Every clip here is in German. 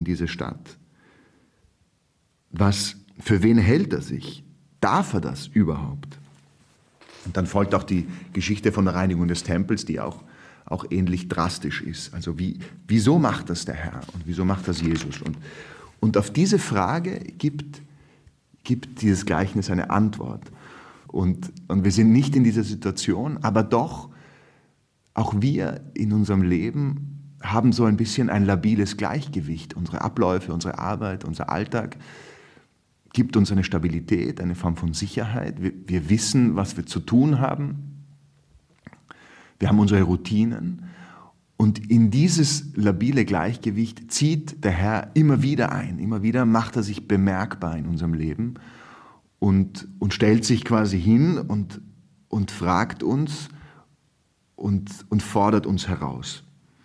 diese Stadt. Für wen hält er sich? Darf er das überhaupt? Und dann folgt auch die Geschichte von der Reinigung des Tempels, die auch ähnlich drastisch ist. Also wieso macht das der Herr und wieso macht das Jesus? Und auf diese Frage gibt dieses Gleichnis eine Antwort. Und wir sind nicht in dieser Situation, aber doch, auch wir in unserem Leben haben so ein bisschen ein labiles Gleichgewicht. Unsere Abläufe, unsere Arbeit, unser Alltag gibt uns eine Stabilität, eine Form von Sicherheit. Wir wissen, was wir zu tun haben. Wir haben unsere Routinen. Und in dieses labile Gleichgewicht zieht der Herr immer wieder ein. Immer wieder macht er sich bemerkbar in unserem Leben und stellt sich quasi hin und fragt uns und fordert uns heraus.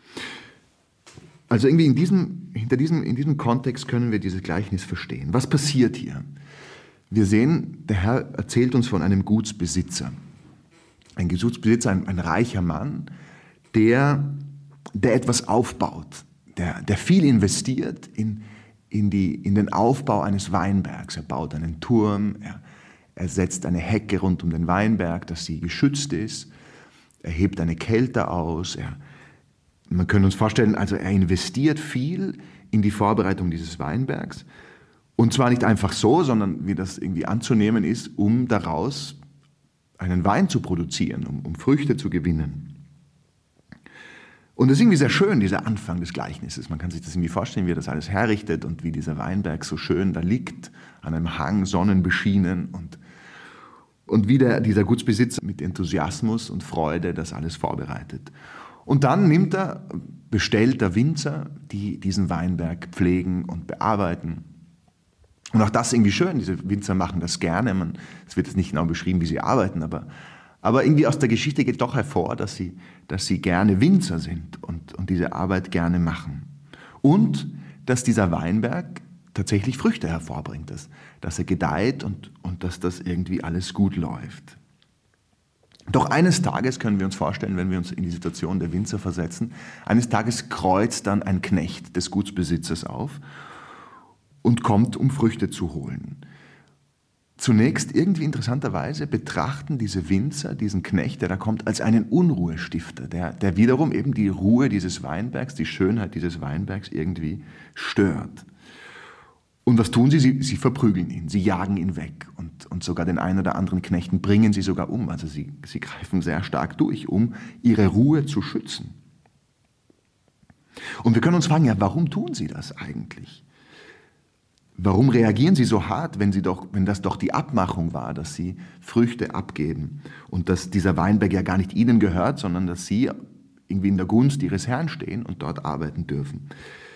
Also irgendwie in diesem Kontext können wir dieses Gleichnis verstehen. Was passiert hier? Wir sehen, der Herr erzählt uns von einem Gutsbesitzer. Ein Gutsbesitzer, ein reicher Mann, der etwas aufbaut, der viel investiert in den Aufbau eines Weinbergs. Er baut einen Turm, er setzt eine Hecke rund um den Weinberg, dass sie geschützt ist. Er hebt eine Kelter aus. Man kann uns vorstellen, also er investiert viel in die Vorbereitung dieses Weinbergs. Und zwar nicht einfach so, sondern wie das irgendwie anzunehmen ist, um daraus einen Wein zu produzieren, um Früchte zu gewinnen. Und das ist irgendwie sehr schön, dieser Anfang des Gleichnisses. Man kann sich das irgendwie vorstellen, wie er das alles herrichtet und wie dieser Weinberg so schön da liegt, an einem Hang, sonnenbeschienen und wie dieser Gutsbesitzer mit Enthusiasmus und Freude das alles vorbereitet. Und dann bestellt der Winzer, die diesen Weinberg pflegen und bearbeiten. Und auch das ist irgendwie schön, diese Winzer machen das gerne. Es wird jetzt nicht genau beschrieben, wie sie arbeiten, aber irgendwie aus der Geschichte geht doch hervor, dass sie gerne Winzer sind und diese Arbeit gerne machen. Und dass dieser Weinberg tatsächlich Früchte hervorbringt, dass er gedeiht und dass das irgendwie alles gut läuft. Doch eines Tages können wir uns vorstellen, wenn wir uns in die Situation der Winzer versetzen, eines Tages kreuzt dann ein Knecht des Gutsbesitzers auf und kommt, um Früchte zu holen. Zunächst irgendwie interessanterweise betrachten diese Winzer diesen Knecht, der da kommt, als einen Unruhestifter, der wiederum eben die Ruhe dieses Weinbergs, die Schönheit dieses Weinbergs irgendwie stört. Und was tun sie? Sie verprügeln ihn, sie jagen ihn weg und sogar den einen oder anderen Knechten bringen sie sogar um. Also sie greifen sehr stark durch, um ihre Ruhe zu schützen. Und wir können uns fragen, ja, warum tun sie das eigentlich? Warum reagieren sie so hart, wenn das doch die Abmachung war, dass sie Früchte abgeben und dass dieser Weinberg ja gar nicht ihnen gehört, sondern dass sie irgendwie in der Gunst ihres Herrn stehen und dort arbeiten dürfen?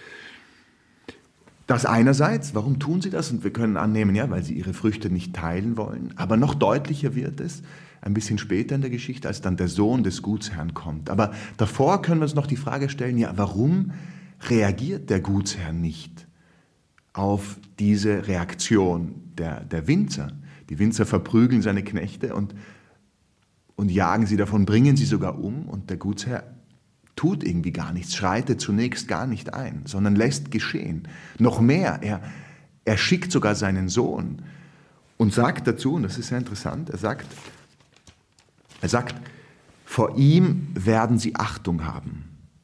Das einerseits, warum tun sie das? Und wir können annehmen, ja, weil sie ihre Früchte nicht teilen wollen. Aber noch deutlicher wird es ein bisschen später in der Geschichte, als dann der Sohn des Gutsherrn kommt. Aber davor können wir uns noch die Frage stellen, ja, warum reagiert der Gutsherr nicht auf diese Reaktion der Winzer? Die Winzer verprügeln seine Knechte und jagen sie davon, bringen sie sogar um. Und der Gutsherr tut irgendwie gar nichts, schreitet zunächst gar nicht ein, sondern lässt geschehen. Noch mehr, er schickt sogar seinen Sohn und sagt dazu, und das ist sehr interessant, er sagt, vor ihm werden sie Achtung haben.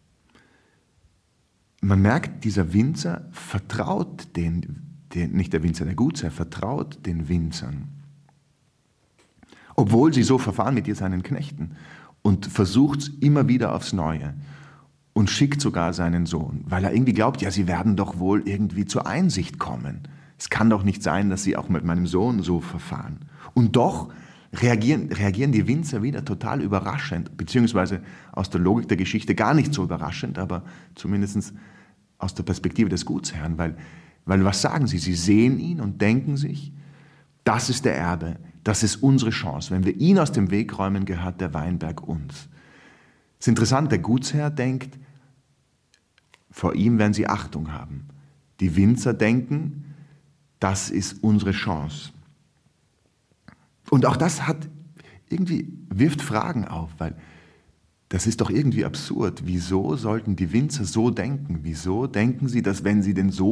Man merkt, dieser Winzer vertraut nicht der Winzer, der Gutsherr vertraut den Winzern. Obwohl sie so verfahren mit seinen Knechten. Und versucht es immer wieder aufs Neue und schickt sogar seinen Sohn, weil er irgendwie glaubt, ja, sie werden doch wohl irgendwie zur Einsicht kommen. Es kann doch nicht sein, dass sie auch mit meinem Sohn so verfahren. Und doch reagieren die Winzer wieder total überraschend, beziehungsweise aus der Logik der Geschichte gar nicht so überraschend, aber zumindest aus der Perspektive des Gutsherrn, weil was sagen sie? Sie sehen ihn und denken sich, das ist der Erbe, das ist unsere Chance. Wenn wir ihn aus dem Weg räumen, gehört der Weinberg uns. Es ist interessant, der Gutsherr denkt, vor ihm werden sie Achtung haben. Die Winzer denken, das ist unsere Chance. Und auch das wirft Fragen auf, weil das ist doch irgendwie absurd. Wieso sollten die Winzer so denken? Wieso denken sie, dass wenn sie den Sohn